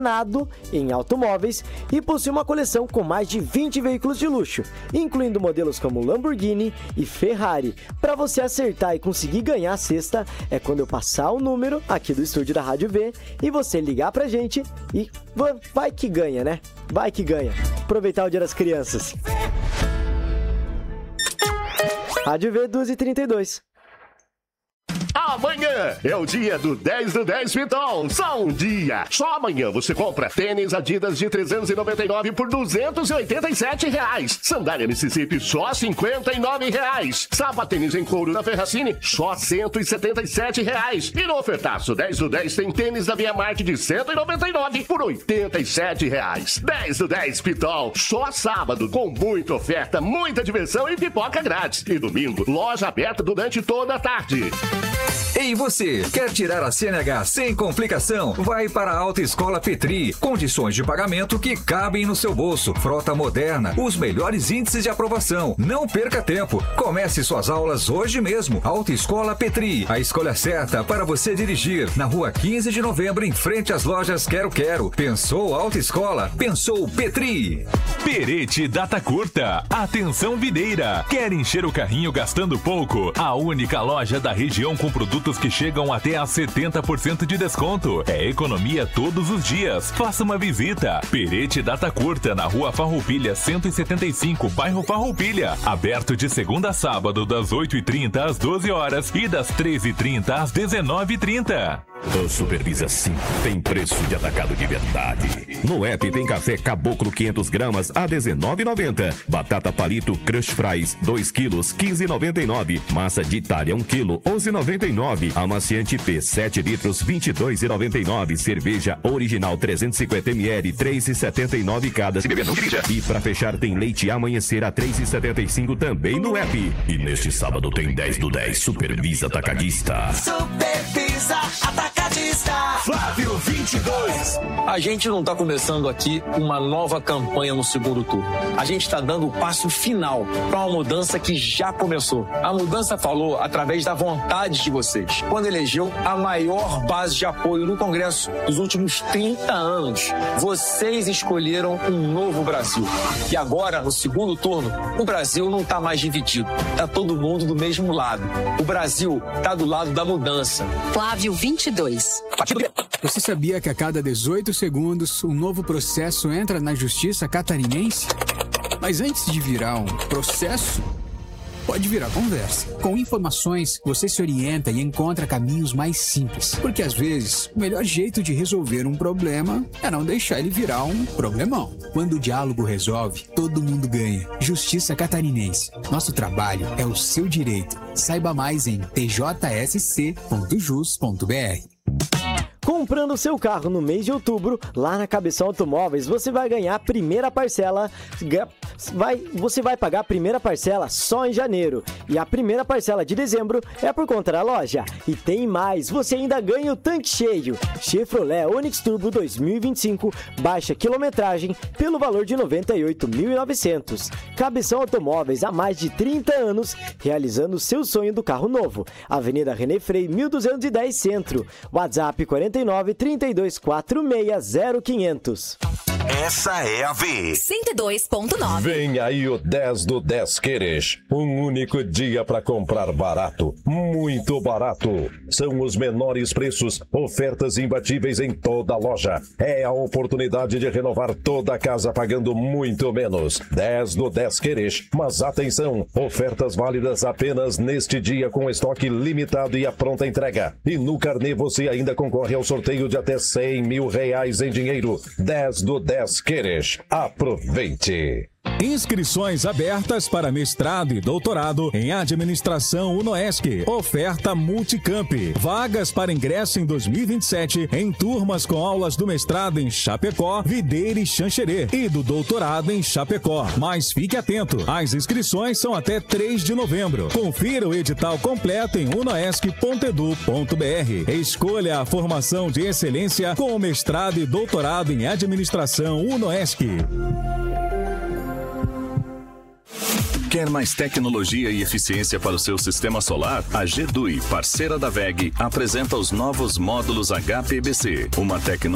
em automóveis e possui uma coleção com mais de 20 veículos de luxo, incluindo modelos como Lamborghini e Ferrari. Para você acertar e conseguir ganhar a cesta, é quando eu passar o número aqui do estúdio da Rádio V e você ligar pra gente e vai que ganha, né? Vai que ganha. Aproveitar o Dia das Crianças. Rádio V 12h32. Amanhã é o dia do 10 do 10 Pitol. Só um dia. Só amanhã você compra tênis Adidas de R$399 por R$287. Sandália Mississippi só R$59. Sapatênis em couro da Ferracini só R$177. E no ofertaço 10 do 10 tem tênis da Via Marte de R$199 por R$87. 10 do 10 Pitol. Só sábado com muita oferta, muita diversão e pipoca grátis. E domingo, loja aberta durante toda a tarde. Ei, você, quer tirar a CNH sem complicação? Vai para a Autoescola Petri. Condições de pagamento que cabem no seu bolso. Frota moderna, os melhores índices de aprovação. Não perca tempo. Comece suas aulas hoje mesmo. Autoescola Petri, a escolha certa para você dirigir. Na rua 15 de novembro, em frente às lojas Quero Quero. Pensou Autoescola? Pensou Petri. Perete Data Curta. Atenção videira. Quer encher o carrinho gastando pouco? A única loja da região com produtos que chegam até a 70% de desconto. É economia todos os dias. Faça uma visita. Perete Data Curta, na rua Farroupilha 175, bairro Farroupilha. Aberto de segunda a sábado, das 8h30 às 12 horas e das 13h30 às 19h30. O Supervisa Sim tem preço de atacado de verdade. No app tem café Caboclo 500 gramas a R$19,90. Batata Palito Crush Fries 2 quilos, R$15,99. Massa de Itália 1 quilo, R$11,99. Amaciante P 7 litros, R$22,99. Cerveja original 350 ml, R$3,79 cada. Se beber não dirija. E pra fechar tem leite Amanhecer a R$3,75 também no app. E neste sábado tem 10 do 10 Supervisa Atacadista. Supervisa Atacadista. Flávio 22. A gente não está começando aqui uma nova campanha no segundo turno. A gente está dando o passo final para uma mudança que já começou. A mudança falou através da vontade de vocês, quando elegeu a maior base de apoio no Congresso dos últimos 30 anos. Vocês escolheram um novo Brasil. E agora, no segundo turno, o Brasil não está mais dividido. Está todo mundo do mesmo lado. O Brasil está do lado da mudança. Flávio 22. Você sabia que a cada 18 segundos um novo processo entra na justiça catarinense? Mas antes de virar um processo, pode virar conversa. Com informações, você se orienta e encontra caminhos mais simples. Porque às vezes, o melhor jeito de resolver um problema é não deixar ele virar um problemão. Quando o diálogo resolve, todo mundo ganha. Justiça Catarinense. Nosso trabalho é o seu direito. Saiba mais em tjsc.jus.br. Comprando seu carro no mês de outubro, lá na Cabeção Automóveis, você vai ganhar a primeira parcela. Você vai pagar a primeira parcela só em janeiro. E a primeira parcela de dezembro é por conta da loja. E tem mais, você ainda ganha o tanque cheio. Chevrolet Onix Turbo 2025, baixa quilometragem pelo valor de R$ 98.900. Cabeção Automóveis há mais de 30 anos, realizando o seu sonho do carro novo. Avenida René Frei, 1210 Centro. WhatsApp 49 32 46 0500. Essa é a V 102.9. Vem aí o 10 do 10 Queres. Um único dia para comprar barato. Muito barato. São os menores preços, ofertas imbatíveis em toda a loja. É a oportunidade de renovar toda a casa pagando muito menos. 10 do 10 Queres. Mas atenção, ofertas válidas apenas neste dia com estoque limitado e a pronta entrega. E no carnê você ainda concorre ao sorteio de até R$100 mil em dinheiro. 10 do 10 Queres. Aproveite! Inscrições abertas para mestrado e doutorado em administração UNOESC. Oferta Multicamp. Vagas para ingresso em 2027 em turmas com aulas do mestrado em Chapecó, Videira e Xanxerê e do doutorado em Chapecó. Mas fique atento, as inscrições são até 3 de novembro. Confira o edital completo em unoesc.edu.br. Escolha a formação de excelência com o mestrado e doutorado em administração UNOESC. Quer mais tecnologia e eficiência para o seu sistema solar? A GDUI, parceira da WEG, apresenta os novos módulos HPBC, uma tecnologia